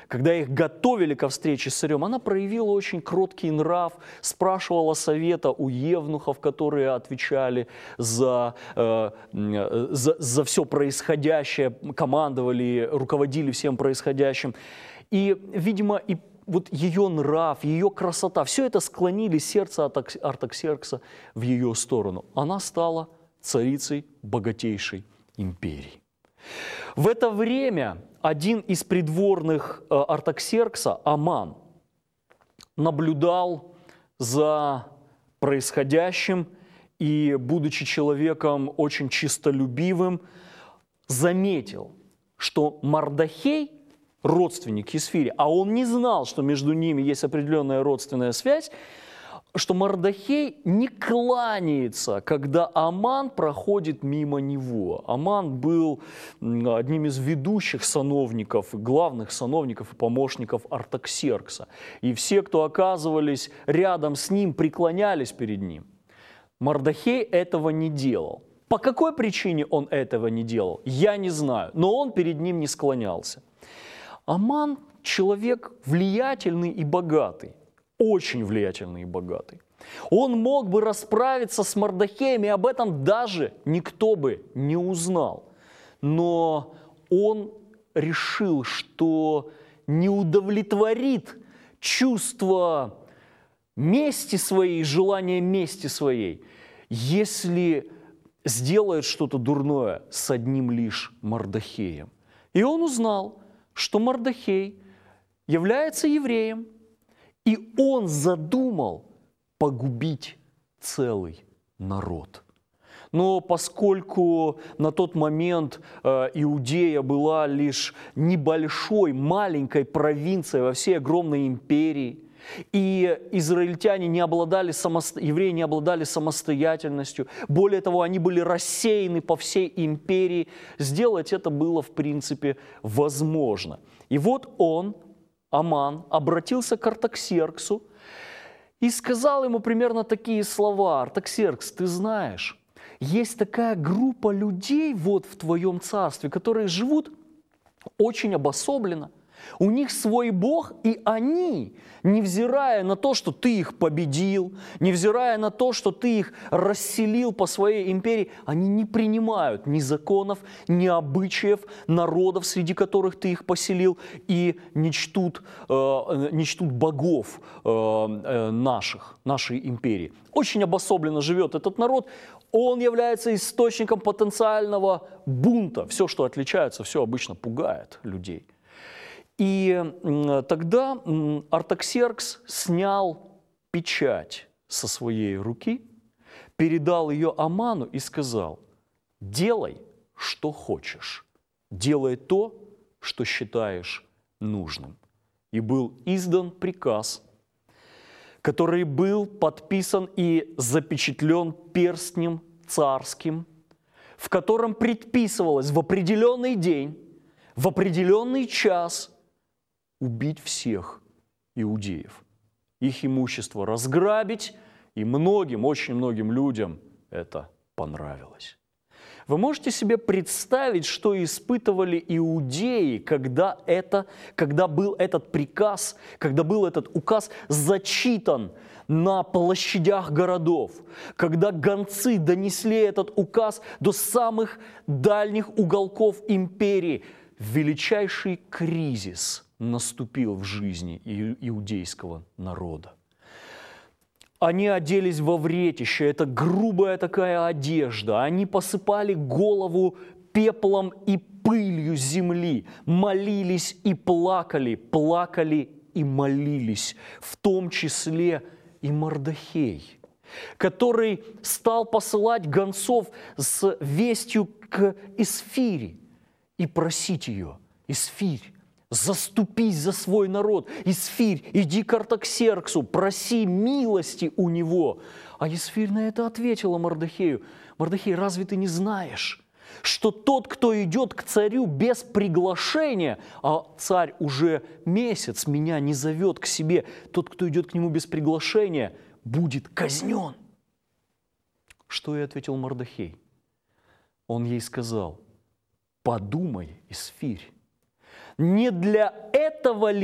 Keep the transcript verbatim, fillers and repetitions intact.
когда их готовили ко встрече с царем, она проявила очень кроткий нрав, спрашивала совета у евнухов, которые отвечали за, э, за, за все происходящее, командовали, руководили всем происходящим. И, видимо, и вот ее нрав, ее красота, все это склонили сердце Артаксеркса в ее сторону. Она стала царицей богатейшей империи. В это время один из придворных Артаксеркса, Аман, наблюдал за происходящим и, будучи человеком очень чистолюбивым, заметил, что Мардохей, родственник Есфири, а он не знал, что между ними есть определенная родственная связь, что Мардохей не кланяется, когда Аман проходит мимо него. Аман был одним из ведущих сановников, главных сановников и помощников Артаксеркса. И все, кто оказывались рядом с ним, преклонялись перед ним. Мардохей этого не делал. По какой причине он этого не делал, я не знаю, но он перед ним не склонялся. Аман – человек влиятельный и богатый. Очень влиятельный и богатый. Он мог бы расправиться с Мардохеем, и об этом даже никто бы не узнал. Но он решил, что не удовлетворит чувство мести своей, желание мести своей, если сделает что-то дурное с одним лишь Мардохеем. И он узнал, что Мардохей является евреем, и он задумал погубить целый народ. Но поскольку на тот момент э, Иудея была лишь небольшой, маленькой провинцией во всей огромной империи, и израильтяне не обладали, самосто... евреи не обладали самостоятельностью, более того, они были рассеяны по всей империи, сделать это было, в принципе, возможно. И вот он, Аман, обратился к Артаксерксу и сказал ему примерно такие слова: «Артаксеркс, ты знаешь, есть такая группа людей вот в твоем царстве, которые живут очень обособленно. У них свой Бог, и они, невзирая на то, что ты их победил, невзирая на то, что ты их расселил по своей империи, они не принимают ни законов, ни обычаев народов, среди которых ты их поселил, и не чтут, э, не чтут богов э, наших, нашей империи. Очень обособленно живет этот народ. Он является источником потенциального бунта. Все, что отличается, все обычно пугает людей». И тогда Артаксеркс снял печать со своей руки, передал ее Аману и сказал: «Делай, что хочешь, делай то, что считаешь нужным». И был издан приказ, который был подписан и запечатлен перстнем царским, в котором предписывалось в определенный день, в определенный час убить всех иудеев, их имущество разграбить, и многим, очень многим людям это понравилось. Вы можете себе представить, что испытывали иудеи, когда, это, когда был этот приказ, когда был этот указ зачитан на площадях городов, когда гонцы донесли этот указ до самых дальних уголков империи. Величайший кризис наступил в жизни иудейского народа. Они оделись во вретище, это грубая такая одежда, они посыпали голову пеплом и пылью земли, молились и плакали, плакали и молились, в том числе и Мардохей, который стал посылать гонцов с вестью к Есфири и просить ее: «Есфирь, заступись за свой народ. Есфирь, иди к Артаксерксу, проси милости у него». А Есфирь на это ответила Мардохею: «Мардохей, разве ты не знаешь, что тот, кто идет к царю без приглашения, а царь уже месяц меня не зовет к себе, тот, кто идет к нему без приглашения, будет казнен?» Что ей ответил Мардохей? Он ей сказал: «Подумай, Есфирь, не для этого ли